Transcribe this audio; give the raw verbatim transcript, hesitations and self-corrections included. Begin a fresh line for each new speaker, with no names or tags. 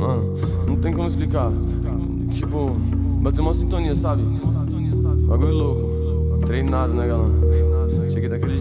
Mano, não tem como explicar. Tipo, bateu uma sintonia, sabe? Bagulho louco. Treinado, né, galã? Cheguei daquele